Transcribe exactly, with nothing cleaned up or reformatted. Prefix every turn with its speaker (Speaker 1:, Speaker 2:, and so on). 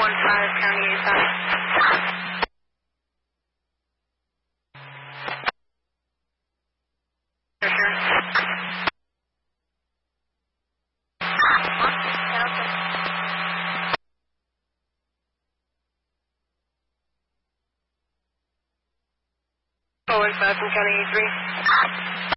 Speaker 1: one five, County eighty-five. four one five from County eighty-three.